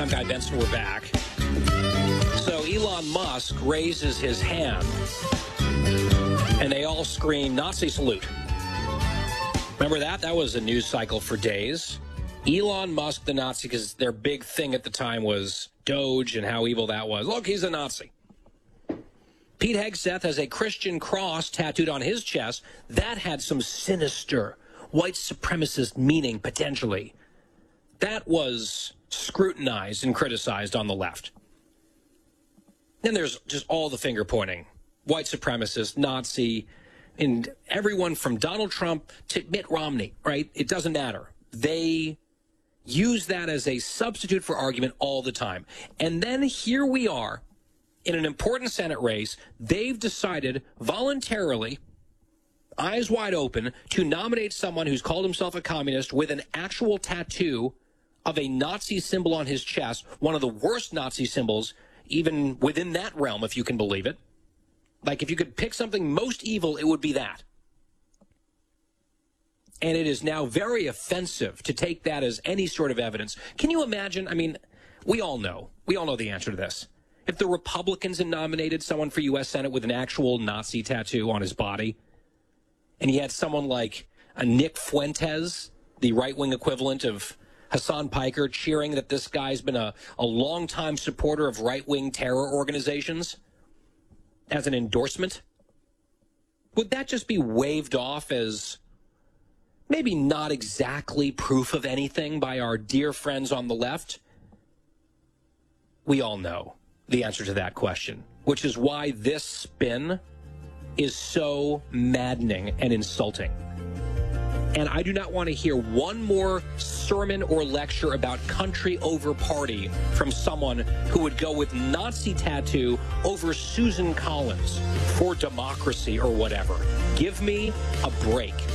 I'm Guy Benson. We're back. So Elon Musk raises his hand, and they all scream Nazi salute. Remember that? That was a news cycle for days. Elon Musk, the Nazi, because their big thing at the time was Doge and how evil that was. Look, he's a Nazi. Pete Hegseth has a Christian cross tattooed on his chest. That had some sinister white supremacist meaning, potentially. That was scrutinized and criticized on the left. Then there's just all the finger pointing. White supremacist, Nazi, and everyone from Donald Trump to Mitt Romney, right? It doesn't matter. They use that as a substitute for argument all the time. And then here we are in an important Senate race. They've decided voluntarily, eyes wide open, to nominate someone who's called himself a communist with an actual tattoo of a Nazi symbol on his chest, one of the worst Nazi symbols, even within that realm, if you can believe it. Like, if you could pick something most evil, it would be that. And it is now very offensive to take that as any sort of evidence. Can you imagine? I mean, we all know the answer to this. If the Republicans had nominated someone for U.S. Senate with an actual Nazi tattoo on his body, and he had someone like a Nick Fuentes, the right-wing equivalent of Hassan Piker, cheering that this guy's been a long-time supporter of right-wing terror organizations as an endorsement, would that just be waved off as maybe not exactly proof of anything by our dear friends on the left? We all know the answer to that question, which is why this spin is so maddening and insulting. And I do not want to hear one more sermon or lecture about country over party from someone who would go with Nazi tattoo over Susan Collins for democracy or whatever. Give me a break.